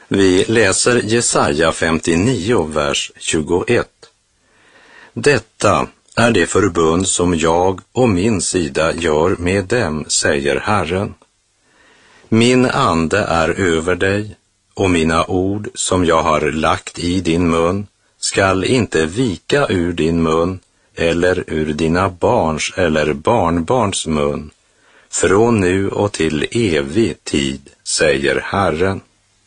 Vi läser Jesaja 59, vers 21. Detta är det förbund som jag och min sida gör med dem, säger Herren. Min ande är över dig, och mina ord som jag har lagt i din mun skall inte vika ur din mun eller ur dina barns eller barnbarns mun, från nu och till evig tid, säger Herren.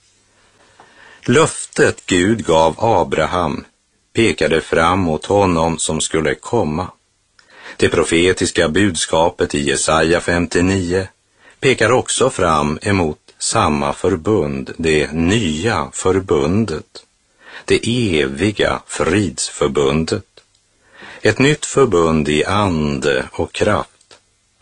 Löftet Gud gav Abraham pekade fram mot honom som skulle komma. Det profetiska budskapet i Jesaja 59 pekar också fram emot samma förbund, det nya förbundet, det eviga fridsförbundet. Ett nytt förbund i ande och kraft.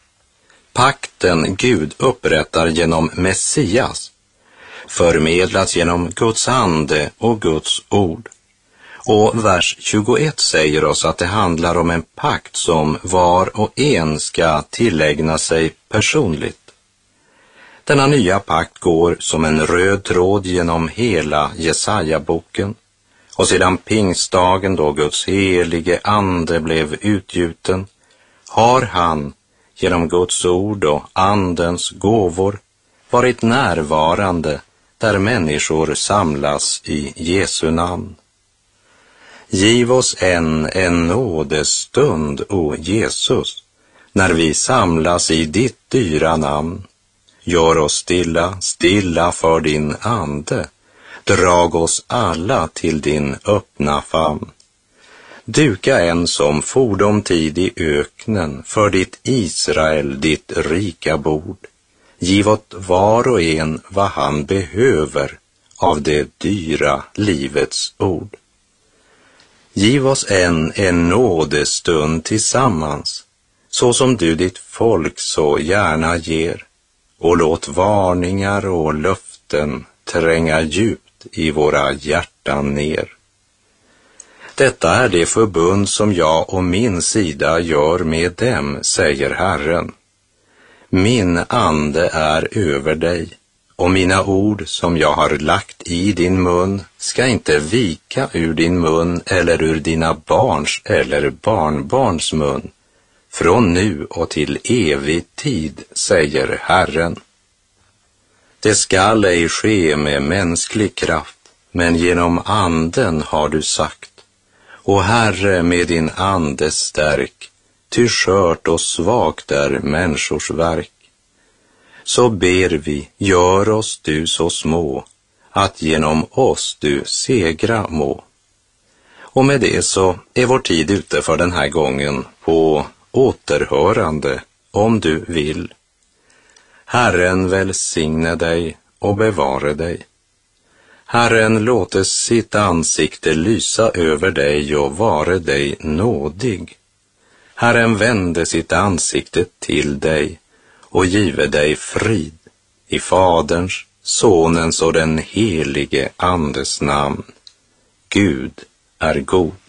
Pakten Gud upprättar genom Messias förmedlas genom Guds ande och Guds ord. Och vers 21 säger oss att det handlar om en pakt som var och en ska tillägna sig personligt. Denna nya pakt går som en röd tråd genom hela Jesaja-boken, och sedan pingstdagen då Guds helige ande blev utgjuten har han genom Guds ord och andens gåvor varit närvarande där människor samlas i Jesu namn. Giv oss en nådestund, o Jesus, när vi samlas i ditt dyra namn. Gör oss stilla för din ande. Drag oss alla till din öppna famn. Duka en som fordomtid i öknen för ditt Israel, ditt rika bord. Giv åt var och en vad han behöver av det dyra livets ord. Giv oss en nådestund tillsammans, så som du ditt folk så gärna ger, och låt varningar och löften tränga djupt i våra hjärtan ner. Detta är det förbund som jag och min sida gör med dem, säger Herren. Min ande är över dig, och mina ord som jag har lagt i din mun ska inte vika ur din mun eller ur dina barns eller barnbarns mun, från nu och till evig tid, säger Herren. Det skall ej ske med mänsklig kraft, men genom anden har du sagt. Och Herre, med din ande stärk, ty skört och svagt är människors verk. Så ber vi, gör oss du så små, att genom oss du segra må. Och med det så är vår tid ute för den här gången, på återhörande, om du vill. Herren välsigne dig och bevare dig. Herren låter sitt ansikte lysa över dig och vare dig nådig. Herren vände sitt ansikte till dig och give dig frid, i Faderns, Sonens och den helige Andes namn. Gud är god.